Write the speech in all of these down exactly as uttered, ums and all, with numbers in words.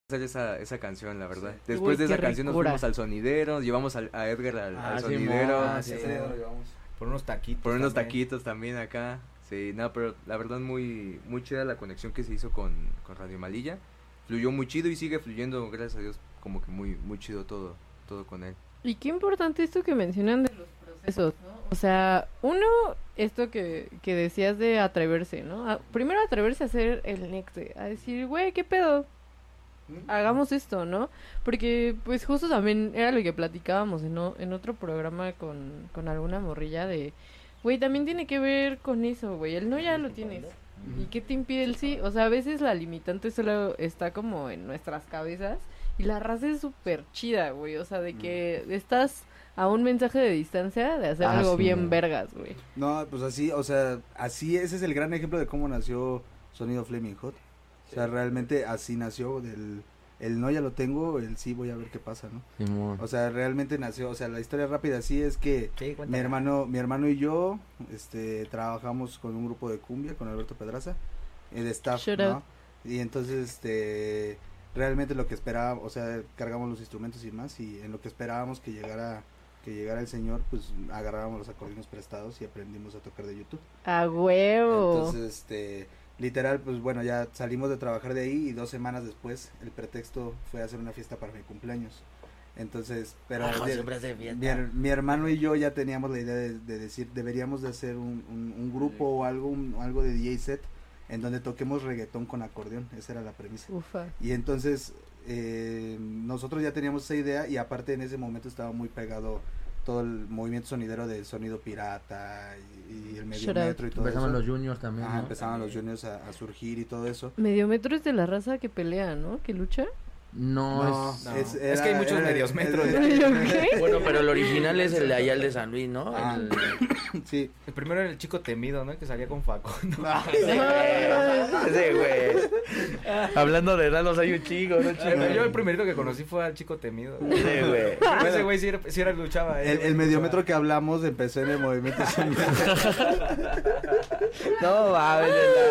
hacer esa, esa canción, la verdad. Sí. Después Uy, de esa qué canción nos ricura. fuimos al sonidero, nos llevamos al- a Edgar al, Ah, al sí, sonidero, ah, Sí, sí, sí, mo. lo llevamos. Por unos taquitos. por unos también. taquitos también acá. Sí, no, pero la verdad muy muy chida la conexión que se hizo con, con Radio Malilla. Fluyó muy chido y sigue fluyendo, gracias a Dios, como que muy muy chido todo, todo con él. Y qué importante esto que mencionan de los procesos, ¿no? O sea, uno, esto que, que decías de atreverse, ¿no? A- primero atreverse a hacer el nexe, a decir, güey, ¿qué pedo? Hagamos esto, ¿no? Porque, pues, justo también era lo que platicábamos en, o- en otro programa con, con alguna morrilla de, güey, también tiene que ver con eso, güey, el no ya lo tienes. ¿Y qué te impide el sí? O sea, a veces la limitante solo está como en nuestras cabezas y la raza es súper chida, güey. O sea, de que estás a un mensaje de distancia de hacer Ah, algo sí. bien vergas, güey. No, pues así, o sea, así, ese es el gran ejemplo de cómo nació Sonido Flaming Hot. O sea, realmente así nació del, el no ya lo tengo, el sí voy a ver qué pasa, ¿no? Simón. O sea, realmente nació, o sea, la historia rápida así es que Sí, cuéntame. mi hermano, mi hermano y yo, este, trabajamos con un grupo de cumbia, con Alberto Pedraza, eh, de staff, Shout ¿no? out. Y entonces, este, realmente lo que esperábamos, o sea, cargamos los instrumentos y más, y en lo que esperábamos que llegara, que llegara el señor, pues agarrábamos los acordeones prestados y aprendimos a tocar de YouTube. A huevo. Entonces, este, literal, pues bueno, ya salimos de trabajar de ahí y dos semanas después el pretexto fue hacer una fiesta para mi cumpleaños. Entonces, pero Ah, de- siempre hace fiesta. mi, her- mi hermano y yo ya teníamos la idea de, de decir, deberíamos de hacer un, un, un grupo o algo, un- algo de D J set en donde toquemos reggaetón con acordeón, esa era la premisa. Ufa. Y entonces eh, nosotros ya teníamos esa idea y aparte en ese momento estaba muy pegado todo el movimiento sonidero del sonido pirata y, y el medio Shout out. metro y todo Empezaban eso. los juniors también, Ajá, ¿no? empezaban los juniors a, a surgir y todo eso. Mediometro es de la raza que pelea, ¿no? Que lucha. No, No, es... no. es, Es que hay muchos medios metros. ¿Qué? Bueno, pero el original es el de allá, el de San Luis, ¿no? Ah. El- Sí. El primero era el chico temido, ¿no? Que salía con Facundo. Ese güey. Hablando de enanos hay un chico, ¿no? Yo yo el primerito que conocí fue al chico temido. Sí, güey. Ese güey sí era, sí era luchaba. El, el mediometro que hablamos empezó en el movimiento sonidero. No mames,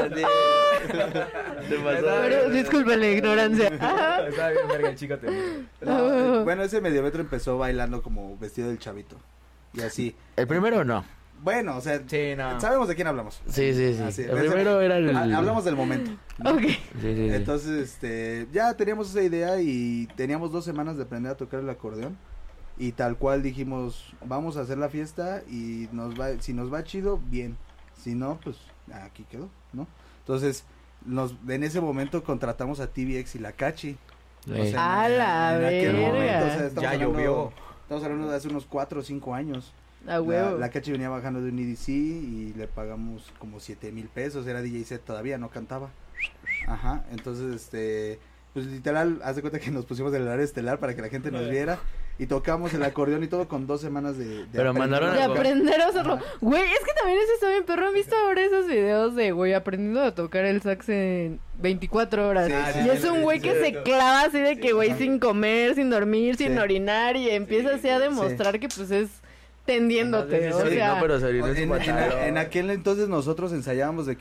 te pasó. Pero disculpe la ignorancia. Ajá. Estaba bien verga el chico temido. No, eh, bueno, ese mediometro empezó bailando como vestido del chavito. Y así. ¿El primero no? Bueno, o sea, Sí, no. sabemos de quién hablamos. Sí, sí, sí. Así, el ese- primero era el... Ha- Hablamos del momento. Ok. Sí, sí, sí. Entonces, este, ya teníamos esa idea y teníamos dos semanas de aprender a tocar el acordeón. Y tal cual dijimos, vamos a hacer la fiesta y nos va, si nos va chido, bien. Si no, pues aquí quedó, ¿no? Entonces, nos, en ese momento contratamos a T V X y la Cachi. Sí. O sea, A la aquel verga. momento, o sea, estamos Ya hablando- llovió. Estamos hablando de hace unos cuatro o cinco años. A La, huevo. la Cachi venía bajando de un E D C y le pagamos como siete mil pesos, era D J set todavía, no cantaba. Ajá, entonces este, pues literal, haz de cuenta que nos pusimos en el área estelar para que la gente nos viera y tocamos el acordeón y todo con dos semanas de... de Pero aprender mandaron a De algo. tocar. aprender a hacerlo. Güey, es que también eso está bien perro. ¿Han visto ahora esos videos de güey aprendiendo a tocar el sax en veinticuatro horas? Sí, sí, y sí, es un sí, güey sí, que sí. se clava así de que güey sí. sin comer, sin dormir, sin Sí. orinar y empieza así a demostrar que pues es tendiéndote. Sí, o sí, sea, no, pero se orinó en su En, en- pantalón. en aquel entonces nosotros ensayábamos de